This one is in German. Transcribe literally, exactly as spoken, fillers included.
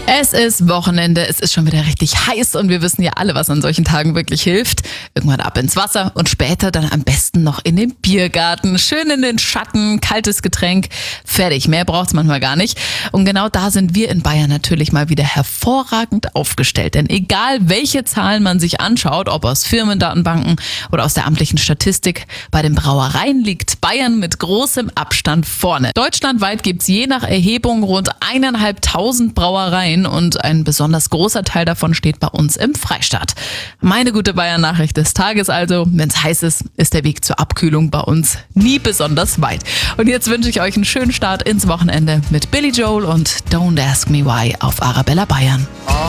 Es ist Wochenende, es ist schon wieder richtig heiß und wir wissen ja alle, was an solchen Tagen wirklich hilft. Irgendwann ab ins Wasser und später dann am besten noch in den Biergarten. Schön in den Schatten, kaltes Getränk, fertig. Mehr braucht's manchmal gar nicht. Und genau da sind wir in Bayern natürlich mal wieder hervorragend aufgestellt. Denn egal, welche Zahlen man sich anschaut, ob aus Firmendatenbanken oder aus der amtlichen Statistik, bei den Brauereien liegt Bayern mit großem Abstand vorne. Deutschlandweit gibt's je nach Erhebung rund eineinhalbtausend Brauereien und ein besonders großer Teil davon steht bei uns im Freistaat. Meine gute Bayern-Nachricht des Tages also, wenn's heiß ist, ist der Weg zur Abkühlung bei uns nie besonders weit. Und jetzt wünsche ich euch einen schönen Start ins Wochenende mit Billy Joel und Don't Ask Me Why auf Arabella Bayern.